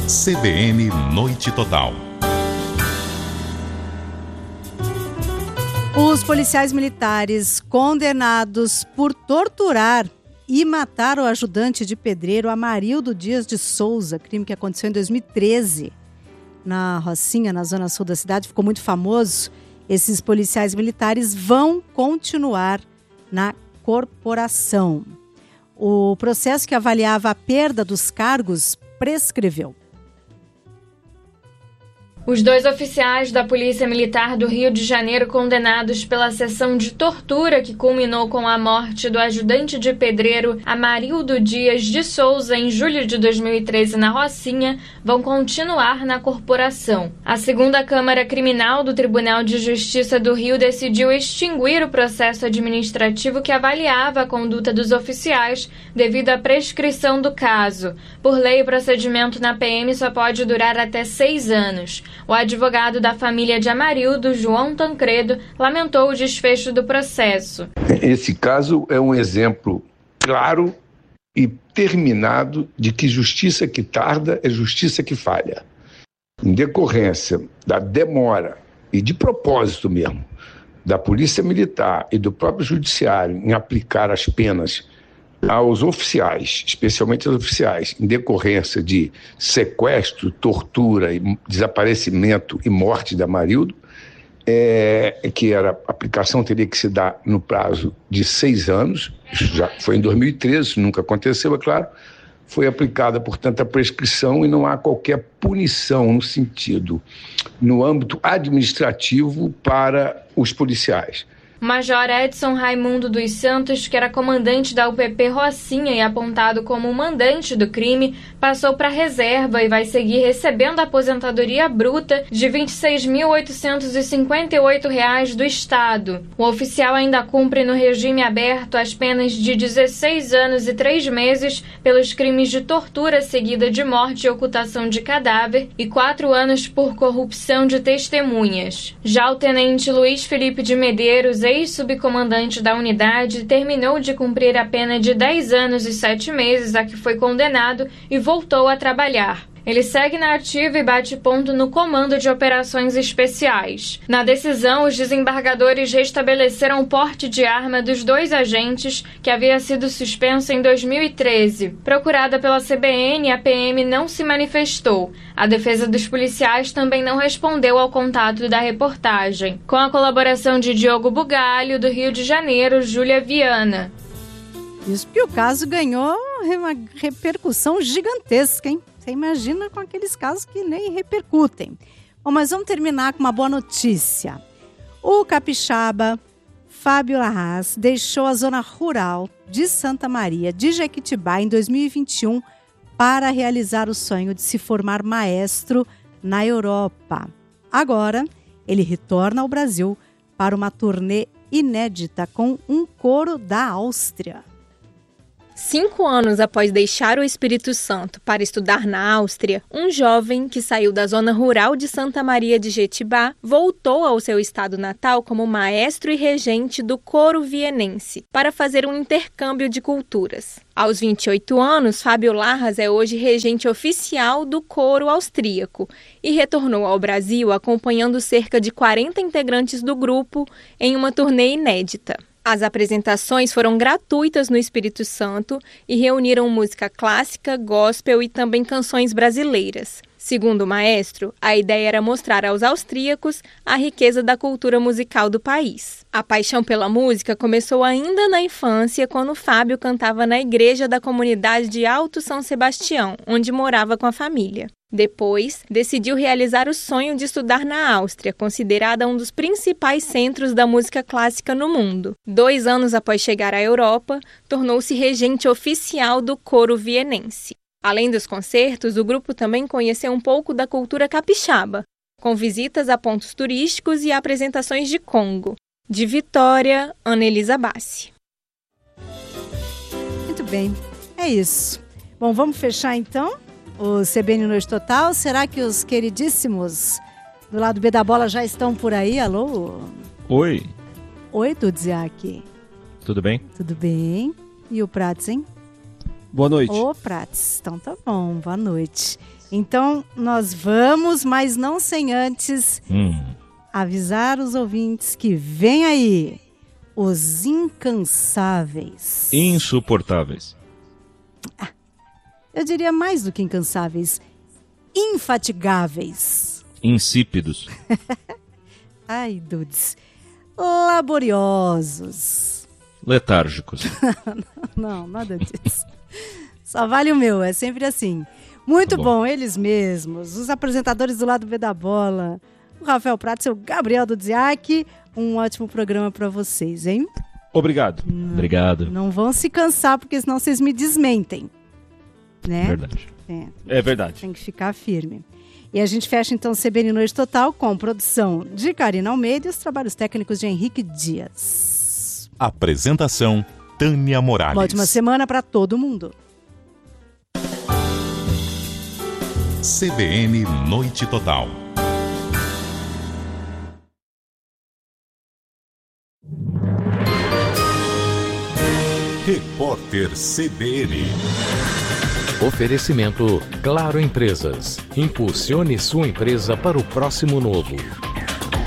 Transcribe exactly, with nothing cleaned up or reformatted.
C B N Noite Total. Os policiais militares condenados por torturar e matar o ajudante de pedreiro Amarildo Dias de Souza, crime que aconteceu em dois mil e treze, na Rocinha, na zona sul da cidade, ficou muito famoso. Esses policiais militares vão continuar na corporação. O processo que avaliava a perda dos cargos prescreveu. Os dois oficiais da Polícia Militar do Rio de Janeiro condenados pela sessão de tortura que culminou com a morte do ajudante de pedreiro Amarildo Dias de Souza em julho de dois mil e treze na Rocinha vão continuar na corporação. A segunda Câmara Criminal do Tribunal de Justiça do Rio decidiu extinguir o processo administrativo que avaliava a conduta dos oficiais devido à prescrição do caso. Por lei, o procedimento na P M só pode durar até seis anos. O advogado da família de Amarildo, João Tancredo, lamentou o desfecho do processo. Esse caso é um exemplo claro e terminado de que justiça que tarda é justiça que falha. Em decorrência da demora e de propósito mesmo da Polícia Militar e do próprio Judiciário em aplicar as penas aos oficiais, especialmente aos oficiais, em decorrência de sequestro, tortura, desaparecimento e morte de Amarildo, é, que era, a aplicação teria que se dar no prazo de seis anos, isso já foi em dois mil e treze, nunca aconteceu, é claro, foi aplicada, portanto, a prescrição e não há qualquer punição no sentido, no âmbito administrativo para os policiais. O Major Edson Raimundo dos Santos, que era comandante da U P P Rocinha e apontado como o mandante do crime, passou para a reserva e vai seguir recebendo a aposentadoria bruta de vinte e seis mil oitocentos e cinquenta e oito reais do Estado. O oficial ainda cumpre no regime aberto as penas de dezesseis anos e três meses pelos crimes de tortura seguida de morte e ocultação de cadáver e quatro anos por corrupção de testemunhas. Já o tenente Luiz Felipe de Medeiros, ex-subcomandante da unidade, terminou de cumprir a pena de dez anos e sete meses a que foi condenado e voltou a trabalhar. Ele segue na ativa e bate ponto no Comando de Operações Especiais. Na decisão, os desembargadores restabeleceram o porte de arma dos dois agentes, que havia sido suspenso em dois mil e treze. Procurada pela C B N, a P M não se manifestou. A defesa dos policiais também não respondeu ao contato da reportagem. Com a colaboração de Diogo Bugalho, do Rio de Janeiro, Júlia Viana. Isso porque o caso ganhou uma repercussão gigantesca, hein? Você imagina com aqueles casos que nem repercutem. Bom, mas vamos terminar com uma boa notícia. O capixaba Fábio Larraz deixou a zona rural de Santa Maria de Jequitibá em dois mil e vinte e um para realizar o sonho de se formar maestro na Europa. Agora, ele retorna ao Brasil para uma turnê inédita com um coro da Áustria. Cinco anos após deixar o Espírito Santo para estudar na Áustria, um jovem que saiu da zona rural de Santa Maria de Jetibá voltou ao seu estado natal como maestro e regente do coro vienense, para fazer um intercâmbio de culturas. Aos vinte e oito anos, Fábio Larraz é hoje regente oficial do coro austríaco e retornou ao Brasil acompanhando cerca de quarenta integrantes do grupo em uma turnê inédita. As apresentações foram gratuitas no Espírito Santo e reuniram música clássica, gospel e também canções brasileiras. Segundo o maestro, a ideia era mostrar aos austríacos a riqueza da cultura musical do país. A paixão pela música começou ainda na infância, quando Fábio cantava na igreja da comunidade de Alto São Sebastião, onde morava com a família. Depois, decidiu realizar o sonho de estudar na Áustria, considerada um dos principais centros da música clássica no mundo. Dois anos após chegar à Europa, tornou-se regente oficial do coro vienense. Além dos concertos, o grupo também conheceu um pouco da cultura capixaba, com visitas a pontos turísticos e apresentações de Congo. De Vitória, Ana Elisa Bassi. Muito bem, é isso. Bom, vamos fechar então o C B N Noite Total. Será que os queridíssimos do lado B da bola já estão por aí? Alô? Oi. Oi, Dudziak. Tudo bem? Tudo bem. E o Prats, hein? Boa noite. Ô, Prats. Então tá bom, boa noite. Então, nós vamos, mas não sem antes Hum. avisar os ouvintes que vem aí os incansáveis. Insuportáveis. Eu diria mais do que incansáveis, infatigáveis. Insípidos. Ai, dudes. Laboriosos. Letárgicos. Não, nada disso. Só vale o meu, é sempre assim. Muito Tá bom. bom. Eles mesmos, os apresentadores do lado B da bola, o Rafael Prats e o Gabriel Dudziak. Um ótimo programa para vocês, hein? Obrigado. Obrigado. Não vão se cansar, porque senão vocês me desmentem. Né? Verdade. É, É verdade. tem que ficar firme. E a gente fecha então o C B N Noite Total com produção de Karina Almeida e os trabalhos técnicos de Henrique Dias. Apresentação Tânia Morales. Uma ótima semana para todo mundo. C B N Noite Total. Repórter C B N. Oferecimento Claro Empresas. Impulsione sua empresa para o próximo novo.